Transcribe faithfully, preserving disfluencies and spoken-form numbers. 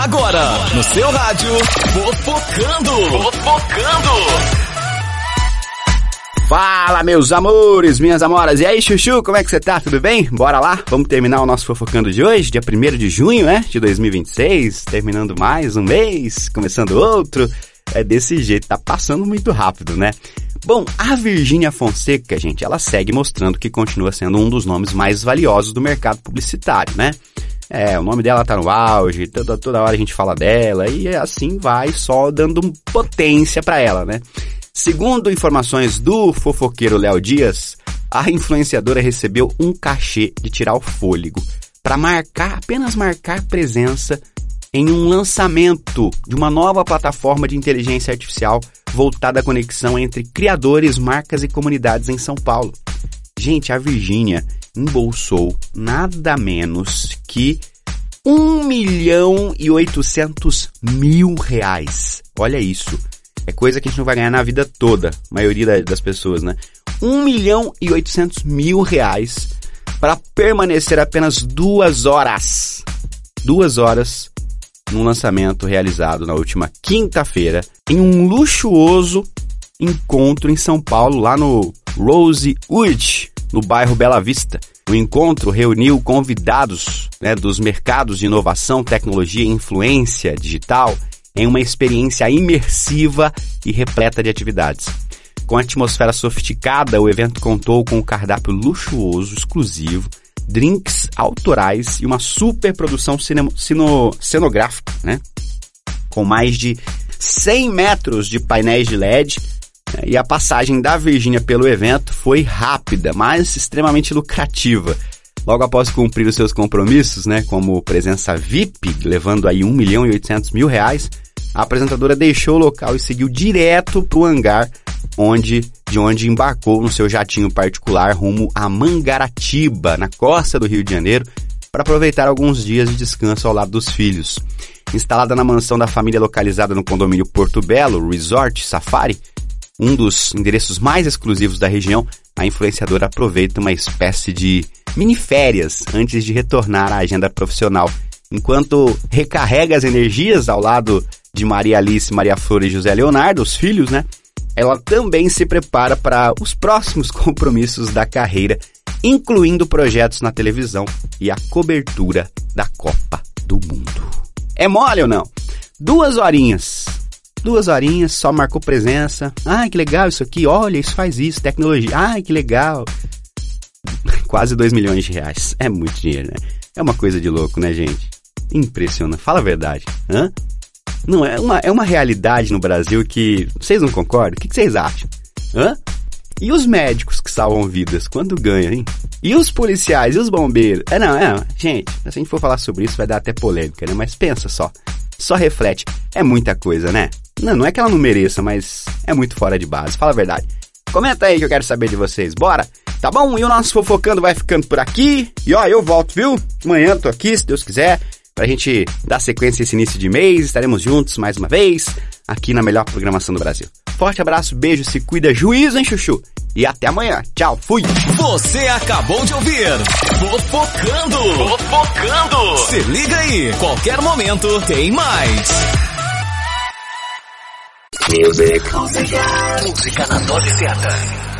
Agora, no seu rádio, Fofocando. Fofocando. Fala, meus amores, minhas amoras. E aí, Chuchu, como é que você tá? Tudo bem? Bora lá? Vamos terminar o nosso Fofocando de hoje, dia primeiro de junho, né? De dois mil e vinte e seis. Terminando mais um mês, começando outro. É desse jeito, tá passando muito rápido, né? Bom, a Virgínia Fonseca, gente, ela segue mostrando que continua sendo um dos nomes mais valiosos do mercado publicitário, né? É, o nome dela tá no auge, toda, toda hora a gente fala dela e assim vai só dando potência pra ela, né? Segundo informações do fofoqueiro Léo Dias, a influenciadora recebeu um cachê de tirar o fôlego para marcar, apenas marcar presença em um lançamento de uma nova plataforma de inteligência artificial voltada à conexão entre criadores, marcas e comunidades em São Paulo. Gente, a Virgínia embolsou nada menos que um milhão e oitocentos mil reais. Olha isso. É coisa que a gente não vai ganhar na vida toda, a maioria das pessoas, né? um milhão e oitocentos mil reais para permanecer apenas duas horas. Duas horas num lançamento realizado na última quinta-feira em um luxuoso encontro em São Paulo, lá no Rosewood, no bairro Bela Vista. O encontro reuniu convidados, né, dos mercados de inovação, tecnologia e influência digital em uma experiência imersiva e repleta de atividades. Com atmosfera sofisticada, o evento contou com um cardápio luxuoso, exclusivo, drinks autorais e uma super produção cine- sino- cenográfica, né? Com mais de cem metros de painéis de L E D, né? E a passagem da Virgínia pelo evento foi rápida, mas extremamente lucrativa. Logo após cumprir os seus compromissos, né, como presença V I P, levando aí um milhão e oitocentos mil reais, a apresentadora deixou o local e seguiu direto para o hangar, onde, de onde embarcou no seu jatinho particular rumo a Mangaratiba, na costa do Rio de Janeiro, para aproveitar alguns dias de descanso ao lado dos filhos. Instalada na mansão da família localizada no condomínio Porto Belo Resort Safari, um dos endereços mais exclusivos da região, a influenciadora aproveita uma espécie de mini-férias antes de retornar à agenda profissional, enquanto recarrega as energias ao lado de Maria Alice, Maria Flor e José Leonardo, os filhos, né? Ela também se prepara para os próximos compromissos da carreira, incluindo projetos na televisão e a cobertura da Copa do Mundo. É mole ou não? Duas horinhas. Duas horinhas, só marcou presença. Ai, que legal isso aqui. Olha, isso faz isso, tecnologia. Ai, que legal. Quase dois milhões de reais. É muito dinheiro, né? É uma coisa de louco, né, gente? Impressionante. Fala a verdade. Hã? Não, é uma, é uma realidade no Brasil que... Vocês não concordam? O que, que vocês acham? Hã? E os médicos que salvam vidas? Quando ganham, hein? E os policiais? E os bombeiros? É, não, é... Gente, se a gente for falar sobre isso vai dar até polêmica, né? Mas pensa só. Só reflete. É muita coisa, né? Não, não é que ela não mereça, mas é muito fora de base. Fala a verdade. Comenta aí que eu quero saber de vocês. Bora? Tá bom? E o nosso Fofocando vai ficando por aqui. E ó, eu volto, viu? Amanhã tô aqui, se Deus quiser, pra gente dar sequência esse início de mês. Estaremos juntos mais uma vez, aqui na melhor programação do Brasil. Forte abraço, beijo, se cuida, juízo, hein, Chuchu? E até amanhã. Tchau, fui! Você acabou de ouvir Fofocando! Fofocando! Se liga aí, qualquer momento tem mais! Music. Música na dose certa.